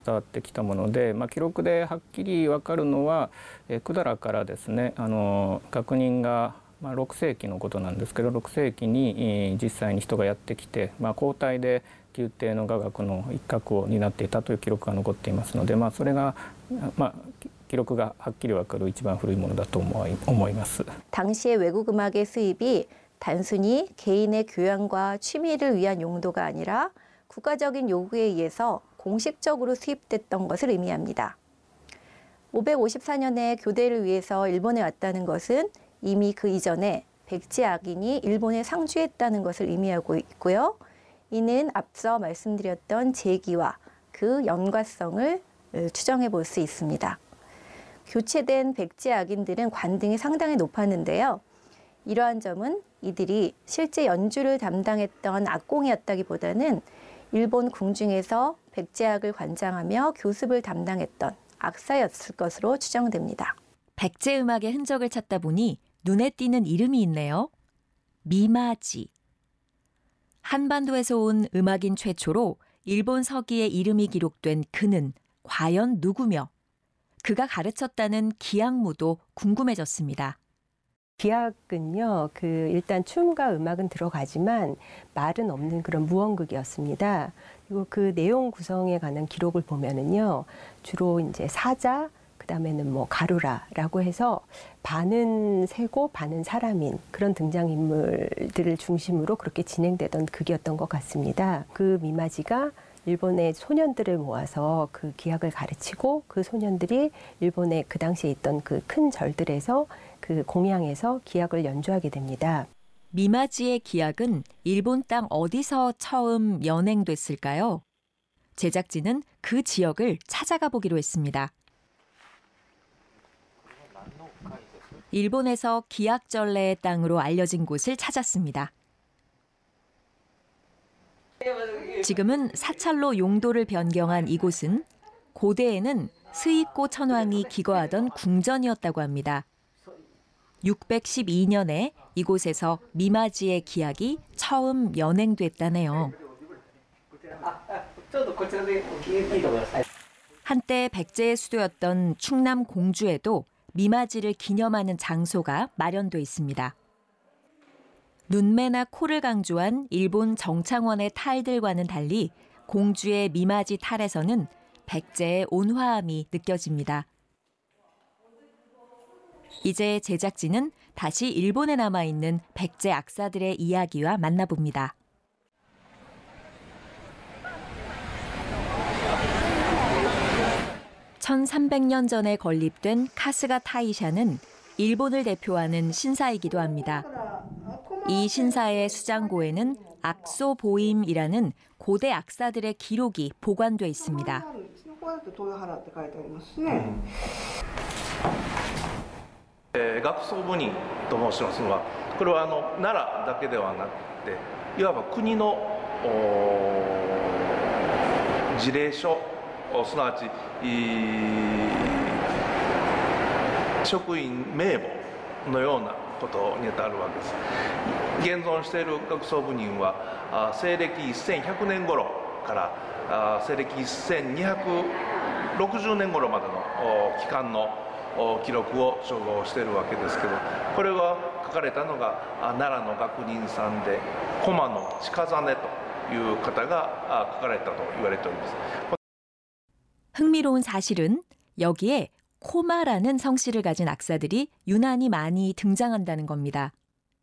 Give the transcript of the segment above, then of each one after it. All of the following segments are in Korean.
伝わってきたもので、記録ではっきり分かるのは百済からですね、学人が6世紀のことなんですけど、6世紀に実際に人がやってきて、交代で宮廷の雅楽の一角を担っていたという記録が残っていますので、それが、記録がはっきり分かる一番古いものだと思います。 당시의 외국 음악의 수입이 단순히 개인의 교양과 취미를 위한 용도가 아니라 국가적인 요구에 의해서 공식적으로 수입됐던 것을 의미합니다. 554년에 교대를 위해서 일본에 왔다는 것은 이미 그 이전에 백제 악인이 일본에 상주했다는 것을 의미하고 있고요. 이는 앞서 말씀드렸던 제기와 그 연관성을 추정해 볼 수 있습니다. 교체된 백제 악인들은 관등이 상당히 높았는데요. 이러한 점은 이들이 실제 연주를 담당했던 악공이었다기보다는 일본 궁중에서 백제악을 관장하며 교습을 담당했던 악사였을 것으로 추정됩니다. 백제 음악의 흔적을 찾다 보니 눈에 띄는 이름이 있네요. 미마지. 한반도에서 온 음악인 최초로 일본 서기의 이름이 기록된 그는 과연 누구며 그가 가르쳤다는 기악무도 궁금해졌습니다. 기악은요, 일단 춤과 음악은 들어가지만 말은 없는 그런 무언극이었습니다. 그리고 그 내용 구성에 관한 기록을 보면은요, 주로 이제 사자, 그 다음에는 가루라라고 해서 반은 새고 반은 사람인 그런 등장인물들을 중심으로 그렇게 진행되던 극이었던 것 같습니다. 그 미마지가 일본의 소년들을 모아서 그 기악을 가르치고 그 소년들이 일본의 그 당시에 있던 그 큰 절들에서 그 공양에서 기악을 연주하게 됩니다. 미마지의 기악은 일본 땅 어디서 처음 연행됐을까요? 제작진은 그 지역을 찾아가 보기로 했습니다. 일본에서 기악전래의 땅으로 알려진 곳을 찾았습니다. 지금은 사찰로 용도를 변경한 이곳은 고대에는 스이코 천왕이 기거하던 궁전이었다고 합니다. 612년에 이곳에서 미마지의 기악이 처음 연행됐다네요. 한때 백제의 수도였던 충남 공주에도 미마지를 기념하는 장소가 마련돼 있습니다. 눈매나 코를 강조한 일본 정창원의 탈들과는 달리 공주의 미마지 탈에서는 백제의 온화함이 느껴집니다. 이제 제작진은 다시 일본에 남아있는 백제 악사들의 이야기와 만나봅니다. (1300년) 전에 건립된 카스가 타이샤는 일본을 대표하는 신사이기도 합니다. 이 신사의 수장고에는 악소보임이라는 고대 악사들의 기록이 보관돼 있습니다. 악소부님と申しますのは、これは奈良だけではなくて、いわば国の事例書、すなわち職員名簿のようなことに当たるわけです。現存している学祖部人は西暦1100年頃から西暦1260年頃までの期間の記録を所蔵しているわけですけど、これが書かれたのが奈良の学人さんで駒野近実という方が書かれたと言われております。 흥미로운 사실은 여기에 코마라는 성씨를 가진 악사들이 유난히 많이 등장한다는 겁니다.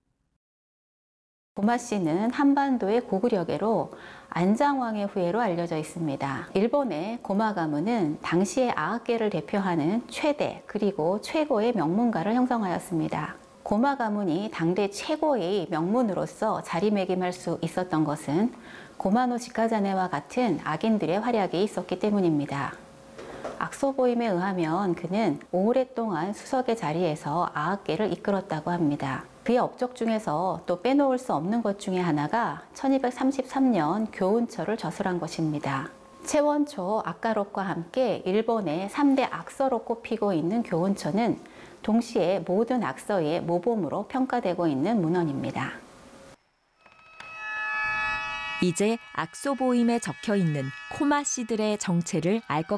고마 씨는 한반도의 고구려계로 안장왕의 후예로 알려져 있습니다. 일본의 고마 가문은 당시의 아악계를 대표하는 최대 그리고 최고의 명문가를 형성하였습니다. 고마 가문이 당대 최고의 명문으로서 자리매김할 수 있었던 것은 고마노 지카자네와 같은 악인들의 활약이 있었기 때문입니다. 악소보임에 의하면 그는 오랫동안 수석의 자리에서 아악계를 이끌었다고 합니다. 그의 업적 중에서 또 빼놓을 수 없는 것 중에 하나가 1233년 교운처를 저술한 것입니다. 채원초, 아까록과 함께 일본의 3대 악서로 꼽히고 있는 교운처는 동시에 모든 악서의 모범으로 평가되고 있는 문헌입니다. 이제 악소보임에 적혀 있는 코마 씨들의 정체를 알 것